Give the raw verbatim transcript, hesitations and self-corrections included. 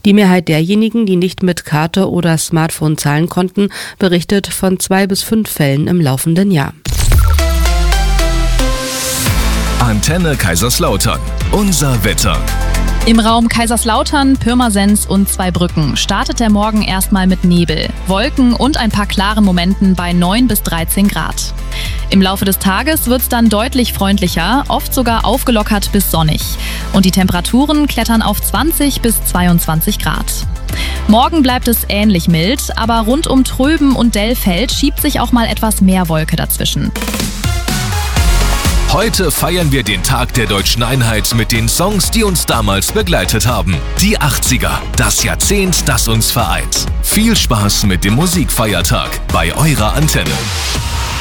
Die Mehrheit derjenigen, die nicht mit Karte oder Smartphone zahlen konnten, berichtet von zwei bis fünf Fällen im laufenden Jahr. Antenne Kaiserslautern. Unser Wetter. Im Raum Kaiserslautern, Pirmasens und Zweibrücken startet der Morgen erstmal mit Nebel, Wolken und ein paar klaren Momenten bei neun bis dreizehn Grad. Im Laufe des Tages wird es dann deutlich freundlicher, oft sogar aufgelockert bis sonnig. Und die Temperaturen klettern auf zwanzig bis zweiundzwanzig Grad. Morgen bleibt es ähnlich mild, aber rund um Tröben und Dellfeld schiebt sich auch mal etwas mehr Wolke dazwischen. Heute feiern wir den Tag der deutschen Einheit mit den Songs, die uns damals begleitet haben. Die achtziger, das Jahrzehnt, das uns vereint. Viel Spaß mit dem Musikfeiertag bei eurer Antenne.